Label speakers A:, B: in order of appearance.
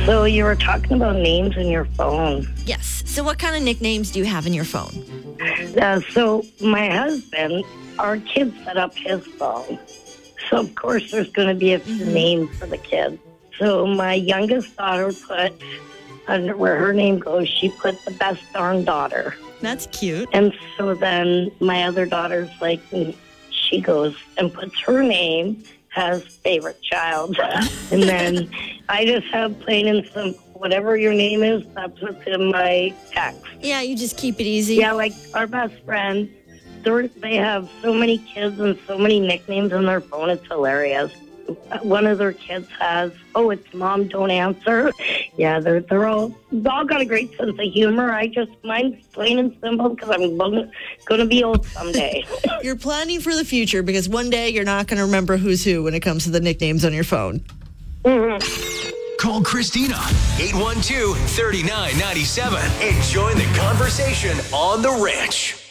A: So you were talking about names in your phone.
B: Yes. So what kind of nicknames do you have in your phone?
A: So my husband, our kid set up his phone. So of course there's going to be a few names for the kids. So my youngest daughter put, under where her name goes, she put the best darn daughter.
B: That's cute.
A: And so then my other daughter's like, she goes and puts her name as favorite child. And then I just have plain and simple, whatever your name is, that's what's in my text.
B: Yeah, you just keep it easy.
A: Yeah, like our best friend, they have so many kids and so many nicknames on their phone, it's hilarious. One of their kids has, it's Mom, don't answer. Yeah, they're all got a great sense of humor. Mine's plain and simple because I'm going to be old someday.
B: You're planning for the future because one day you're not going to remember who's who when it comes to the nicknames on your phone.
A: Mm-hmm.
C: Call Christina, 812-3997, and join the conversation on The Ranch.